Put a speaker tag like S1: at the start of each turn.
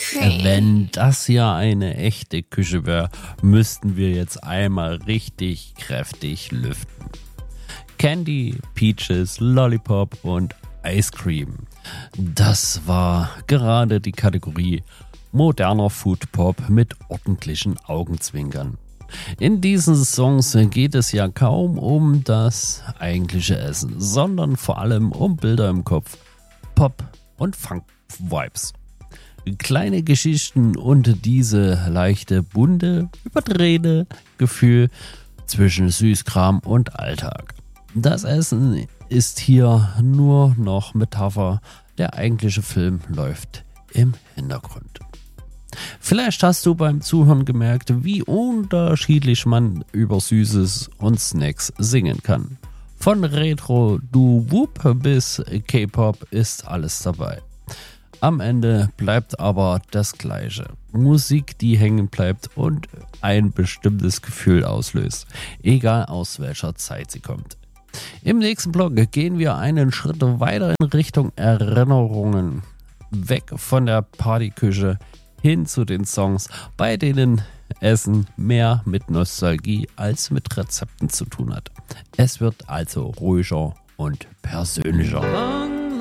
S1: Wenn das hier eine echte Küche wäre, müssten wir jetzt einmal richtig kräftig lüften. Candy, Peaches, Lollipop und Ice Cream. Das war gerade die Kategorie moderner Foodpop mit ordentlichen Augenzwinkern. In diesen Songs geht es ja kaum um das eigentliche Essen, sondern vor allem um Bilder im Kopf, Pop und Funk-Vibes. Kleine Geschichten und diese leichte, bunte, überdrehte Gefühl zwischen Süßkram und Alltag. Das Essen ist hier nur noch Metapher, der eigentliche Film läuft im Hintergrund. Vielleicht hast du beim Zuhören gemerkt, wie unterschiedlich man über Süßes und Snacks singen kann. Von Retro, Doo-Wop bis K-Pop ist alles dabei. Am Ende bleibt aber das Gleiche. Musik, die hängen bleibt und ein bestimmtes Gefühl auslöst, egal aus welcher Zeit sie kommt. Im nächsten Blog gehen wir einen Schritt weiter in Richtung Erinnerungen. Weg von der Partyküche hin zu den Songs, bei denen Essen mehr mit Nostalgie als mit Rezepten zu tun hat. Es wird also ruhiger und persönlicher.